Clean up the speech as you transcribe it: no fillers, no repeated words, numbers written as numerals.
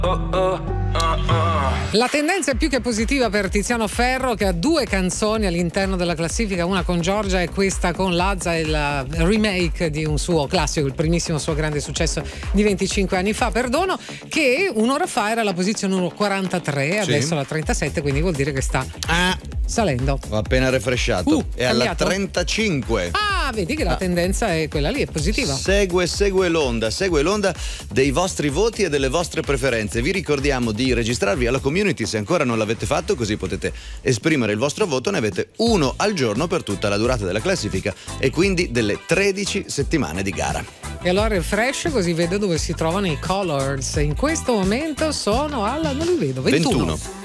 La tendenza è più che positiva per Tiziano Ferro, che ha 2 canzoni all'interno della classifica, una con Giorgia e questa con Lazza, il remake di un suo classico, il primissimo suo grande successo di 25 anni fa, Perdono, che un'ora fa era alla posizione numero 43, adesso alla 37, quindi vuol dire che sta salendo. Ho appena refresciato. È alla cambiato? 35. Vedi che la tendenza è quella lì, è positiva. Segue l'onda dei vostri voti e delle vostre preferenze. Vi ricordiamo di registrarvi alla community se ancora non l'avete fatto, così potete esprimere il vostro voto. Ne avete uno al giorno per tutta la durata della classifica e quindi delle 13 settimane di gara. E allora refresh, così vedo dove si trovano i colors. In questo momento sono non li vedo, 21.